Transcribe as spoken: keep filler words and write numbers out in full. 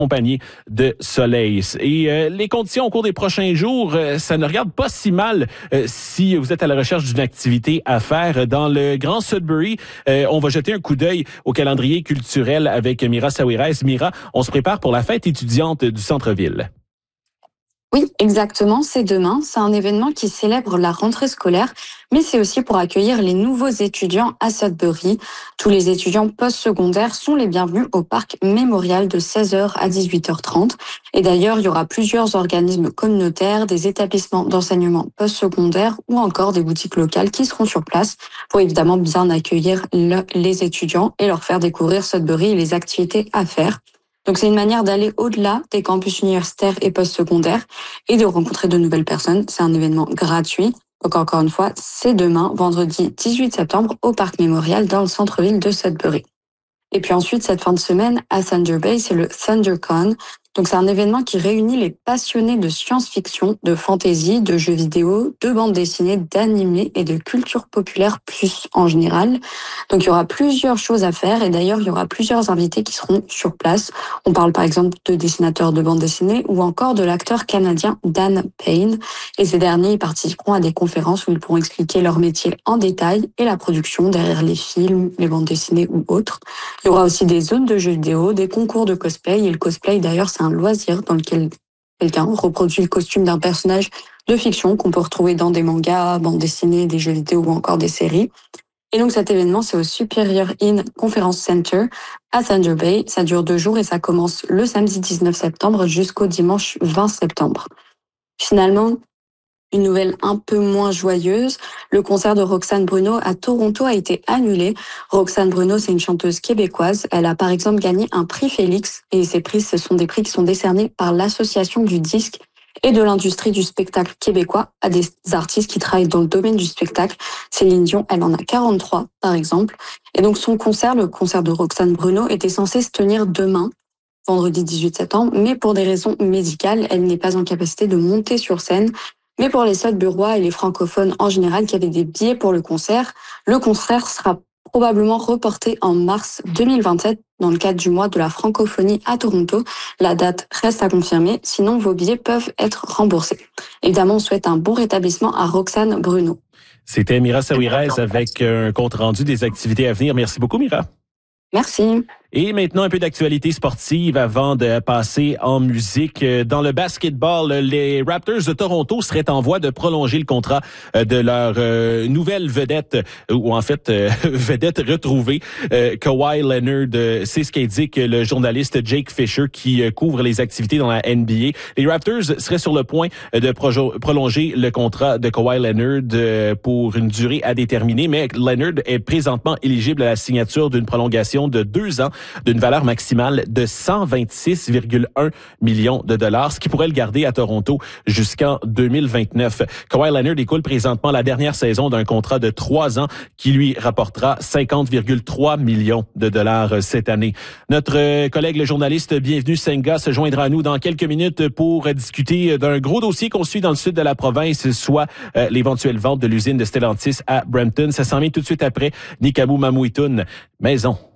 accompagné de soleil. Et euh, les conditions au cours des prochains jours, euh, ça ne regarde pas si mal euh, si vous êtes à la recherche d'une activité à faire. Dans le Grand Sudbury, euh, on va jeter un coup d'œil au calendrier culturel avec Mira Saouirez. Mira, on se prépare pour la fête étudiante du centre-ville. Oui, exactement, c'est demain. C'est un événement qui célèbre la rentrée scolaire, mais c'est aussi pour accueillir les nouveaux étudiants à Sudbury. Tous les étudiants postsecondaires sont les bienvenus au parc mémorial de seize heures à dix-huit heures trente. Et d'ailleurs, il y aura plusieurs organismes communautaires, des établissements d'enseignement postsecondaire ou encore des boutiques locales qui seront sur place pour évidemment bien accueillir le, les étudiants et leur faire découvrir Sudbury et les activités à faire. Donc c'est une manière d'aller au-delà des campus universitaires et postsecondaires et de rencontrer de nouvelles personnes. C'est un événement gratuit. Donc encore une fois, c'est demain, vendredi dix-huit septembre, au Parc Mémorial dans le centre-ville de Sudbury. Et puis ensuite, cette fin de semaine, à Thunder Bay, c'est le ThunderCon. Donc c'est un événement qui réunit les passionnés de science-fiction, de fantasy, de jeux vidéo, de bandes dessinées, d'animés et de culture populaire plus en général. Donc il y aura plusieurs choses à faire et d'ailleurs il y aura plusieurs invités qui seront sur place. On parle par exemple de dessinateurs de bandes dessinées ou encore de l'acteur canadien Dan Payne. Et ces derniers participeront à des conférences où ils pourront expliquer leur métier en détail et la production derrière les films, les bandes dessinées ou autres. Il y aura aussi des zones de jeux vidéo, des concours de cosplay et le cosplay d'ailleurs c'est un loisir dans lequel quelqu'un reproduit le costume d'un personnage de fiction qu'on peut retrouver dans des mangas, bandes dessinées, des jeux vidéo ou encore des séries. Et donc cet événement, c'est au Superior Inn Conference Center à Thunder Bay. Ça dure deux jours et ça commence le samedi dix-neuf septembre jusqu'au dimanche vingt septembre. Finalement, une nouvelle un peu moins joyeuse, le concert de Roxane Bruno à Toronto a été annulé. Roxane Bruno, c'est une chanteuse québécoise. Elle a par exemple gagné un prix Félix et ces prix, ce sont des prix qui sont décernés par l'Association du disque et de l'industrie du spectacle québécois à des artistes qui travaillent dans le domaine du spectacle. Céline Dion, elle en a quarante-trois par exemple. Et donc son concert, le concert de Roxane Bruno, était censé se tenir demain, vendredi dix-huit septembre, mais pour des raisons médicales, elle n'est pas en capacité de monter sur scène. Mais pour les Sudburois et les francophones en général qui avaient des billets pour le concert, le concert sera probablement reporté en mars deux mille vingt-sept dans le cadre du mois de la francophonie à Toronto. La date reste à confirmer, sinon vos billets peuvent être remboursés. Évidemment, on souhaite un bon rétablissement à Roxane Bruno. C'était Mira Saouirez avec un compte-rendu des activités à venir. Merci beaucoup, Mira. Merci. Et maintenant, un peu d'actualité sportive avant de passer en musique. Dans le basketball, les Raptors de Toronto seraient en voie de prolonger le contrat de leur euh, nouvelle vedette, ou en fait, euh, vedette retrouvée, euh, Kawhi Leonard. C'est ce qu'indique le journaliste Jake Fisher qui couvre les activités dans la N B A. Les Raptors seraient sur le point de projo- prolonger le contrat de Kawhi Leonard pour une durée à déterminer, mais Leonard est présentement éligible à la signature d'une prolongation de deux ans d'une valeur maximale de cent vingt-six virgule un millions de dollars, ce qui pourrait le garder à Toronto jusqu'en deux mille vingt-neuf. Kawhi Leonard écoule présentement la dernière saison d'un contrat de trois ans qui lui rapportera cinquante virgule trois millions de dollars cette année. Notre collègue le journaliste Bienvenu Senga se joindra à nous dans quelques minutes pour discuter d'un gros dossier qu'on suit dans le sud de la province, soit euh, l'éventuelle vente de l'usine de Stellantis à Brampton. Ça s'en vient tout de suite après Nikamou Mamouitoun, Maison.